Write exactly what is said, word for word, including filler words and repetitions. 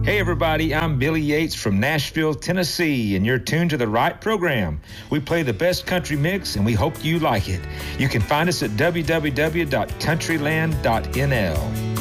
Hey everybody, I'm Billy Yates from Nashville, Tennessee, and you're tuned to the right program. We play the best country mix, and we hope you like it. You can find us at w w w dot countryland dot n l.